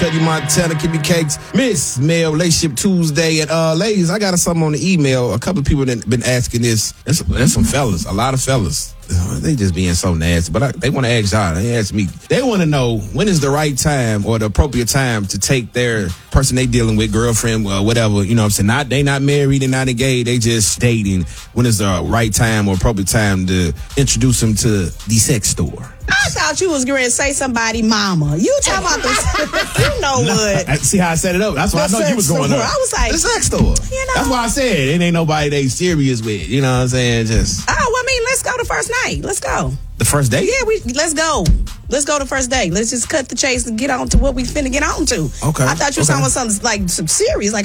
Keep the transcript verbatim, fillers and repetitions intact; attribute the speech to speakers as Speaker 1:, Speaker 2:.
Speaker 1: Cuddy Montana, Kimmy Cakes, Miss Male, Relationship Tuesday. And uh, ladies, I got something on the email. A couple of people that been asking this. There's, there's some fellas, a lot of fellas. Uh, they just being so nasty. But I, they want to ask y'all. They ask me. They want to know when is the right time or the appropriate time to take their person they dealing with, girlfriend, uh, whatever. You know what I'm saying? Not, they not married and not engaged. They just dating. When is the right time or appropriate time to introduce them to the sex store?
Speaker 2: I thought you was going to say somebody mama. You talking about this. You know what?
Speaker 1: I, see how I set it up? That's why
Speaker 2: the
Speaker 1: I know you was going
Speaker 2: store.
Speaker 1: on.
Speaker 2: I was like,
Speaker 1: the sex store.
Speaker 2: You know,
Speaker 1: that's why I said it ain't nobody they serious with. You know what I'm saying? Just.
Speaker 2: Oh, I mean, let's go the first night. Let's go.
Speaker 1: The first date?
Speaker 2: Yeah, we let's go. Let's go the first date. Let's just cut the chase and get on to what we finna get on to.
Speaker 1: Okay.
Speaker 2: I thought you were
Speaker 1: okay.
Speaker 2: talking about something like some serious. Like